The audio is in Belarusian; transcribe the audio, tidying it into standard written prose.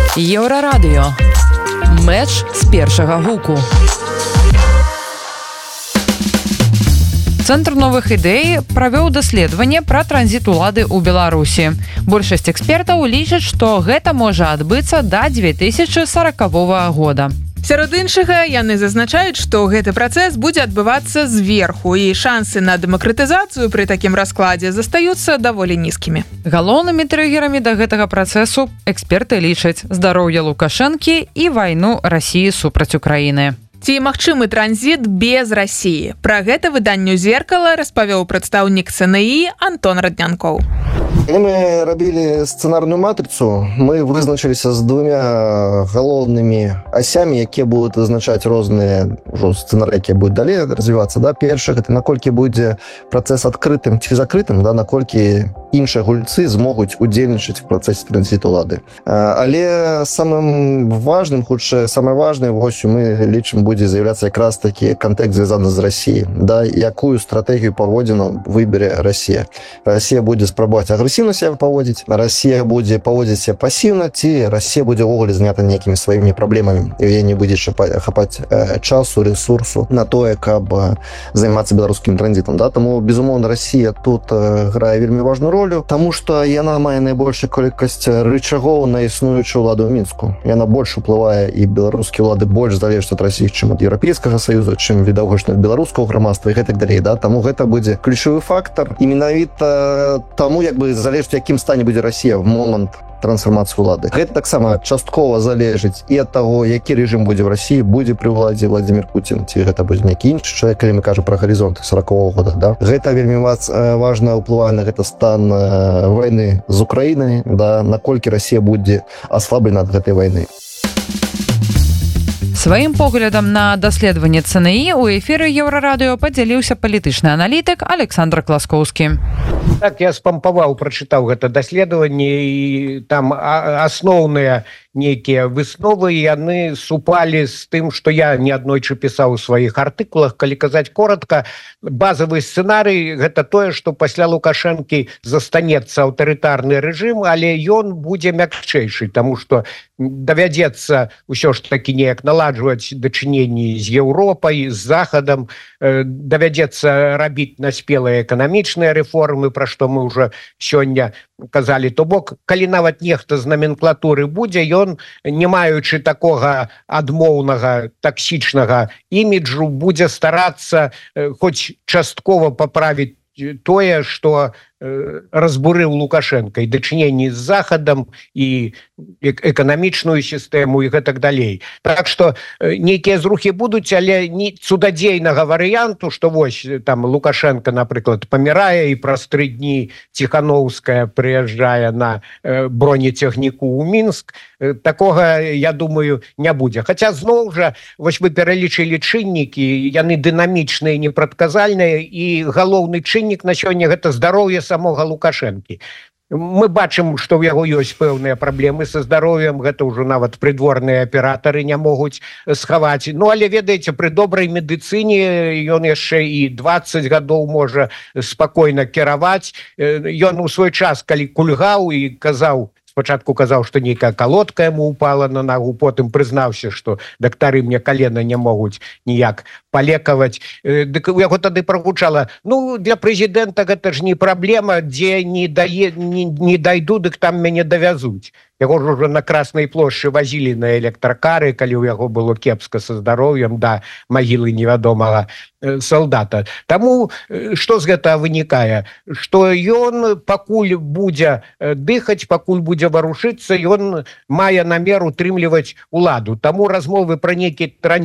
Еўрарадыё. Мэч з першага гуку. Цэнтр новых ідэй правёў даследаванне пра транзіт улады ў Беларусі. Большасць экспертаў лічаць, што гэта можа адбыцца да 2040 года. Сярод іншага, яны зазначаюць, што гэты працэс будзе адбывацца зверху, і шансы на дэмакратызацыю пры такім раскладзе застаюцца даволі нізкімі. Галоўнымі трыгерамі да гэтага працэсу эксперты лічаць здароўе Лукашэнкі і вайну Расіі супраць Украіны. Ці магчымы транзіт без Расіі? Пра гэта выданню «Зеркала» распавёў прадстаўнік ЦНІ Антон Раднянкоў. Калі мы рабілі сцэнарную матрыцу, мы вызначыліся з двумя галоўнымі асямі, якія будуць вызначаць розныя сцэнары, якія будуць далей развівацца. Першы, гэта наколькі будзе працэс адкрытым ці закрытым, наколькі іншыя гульцы змогуць удзельнічаць у працэсе транзіту улады. Але самым важным, хутчэй, самае важнае, вось мы лічым, будзе з'яўляцца якраз такі кантэкст звязаны з Расіяй. Якую стратэгію паводзіну выбере Расія. Расія будзе спрабаваць агрэсіўна сябе паводзіць, Расія будзе паводзіць сябе пасіўна, ці Расія будзе ўвогуле занята нейкімі сваімі праблемамі, і яе не будзе хапаць часу, ресурсу на тое, каб займацца беларускім транзітам. Таму, безумоўна, Расія тут грае вельмі важную ролю, таму што яна мае найбольшую колькасць рычагоў на існуючую ўладу ў Мінску. Яна больш уплывае, і беларускія ўлады больш залежаць ад Расіі, чым ад Еўрапейскага саюза, чым відавочна ад беларускага грамадства і гэтак далей. Таму гэта будзе ключавы фактар. І менавіта таму, залежыць, якім стане будзе Расія в момант трансфармацыі ўлады. Гэта таксама часткова залежыць і ад таго, які рэжым будзе в Расіі, будзе пры ўладзе Владзімір Пуцін, ці гэта будзе нейкі іншы чалавек, калі мы кажам пра гарызонты 40-го года. Гэта вельмі важна ўплывае на гэта стан вайны з Украінай, наколькі Расія будзе аслаблена ад гэтай вайны. Сваім поглядам на даследаванне ЦНІ у эфіры Еўрарадыё падзяліўся палітычны аналітык Александр Класкоўскі. Так, я спампаваў, прачытаў гэта даследаванне, і там асноўныя нейкія высновы, яны супалі з тым, што я неаднойчы пісаў у сваіх артыкулах. Калі казаць коратка, базавы сцэнарый – гэта тое, што пасля Лукашэнкі застанецца аўтарытарны рэжым, але ён будзе мякчэйшы, таму што давядзецца ўсё ж такі неяк наладжваць дачыненні з Еўропай, з Захадам, давядзецца рабіць наспелыя эканамічныя рэформы, пра што мы ўжо сёння казалі. То бок, калі нават нехта з наменклатуры будзе, ён, не маючы такога адмоўнага, таксічнага іміджу, будзе старацца хоць часткова паправіць тое, што разбурыў Лукашэнка, і дачыненні з Захадам, і эканамічную сістэму, і гэтак далей. Так што нейкія зрухі будуць, але не цудадзейнага варыянту, што вось там Лукашэнка, напрыклад, памірае, і праз 3 дні Ціхановская прыязджае на бронецягніку ў Мінск, такога, я думаю, не будзе. Хаця зноў жа, вось вы пералічылі чыннікі, яны дынамічныя, непрадказальныя, і галоўны чыннік на сёння – гэта здароўе самога Лукашэнкі. Мы бачым, што ў яго ёсць пэўныя праблемы са здароўем, гэта ўжо нават прыдворныя аператары не могуць схаваць. Але, ведаеце, пры добрай медыцыне ён яшчэ і 20 гадоў можа спакойна кіраваць. Ён у свой час, калі кульгаў і казаў, спачатку казаў, што нейкая калодка яму упала на нагу, потым прызнаўся, што дактары мне калена не могуць ніяк палекаваць. Дык у яго тады прагучала: для прэзідэнта гэта ж не праблема, дзе не дайду, дык там мяне давязуць. Яго ж ужо на Краснай плошчы вазілі на электракары, калі ў яго было кепска са здароўем, да магілы невядомага салдата. Таму што з гэтага вынікае? Што ён пакуль будзе дыхаць, пакуль будзе варушыцца, ён мае намер утрымліваць уладу. Таму размовы пра нейкі